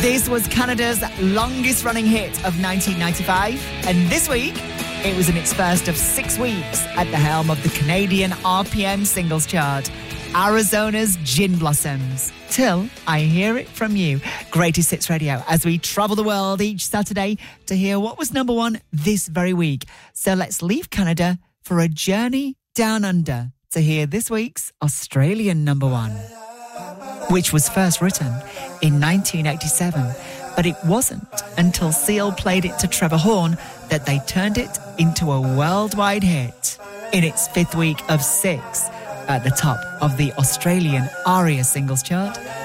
This was Canada's longest-running hit of 1995, and this week, it was in its first of 6 weeks at the helm of the Canadian RPM singles chart, Arizona's Gin Blossoms. Till I Hear It From You. Greatest Hits Radio, as we travel the world each Saturday to hear what was number one this very week. So let's leave Canada for a journey down under to hear this week's Australian number one, which was first written in 1987. But it wasn't until Seal played it to Trevor Horn that they turned it into a worldwide hit. In its 5th week of 6 at the top of the Australian ARIA singles chart,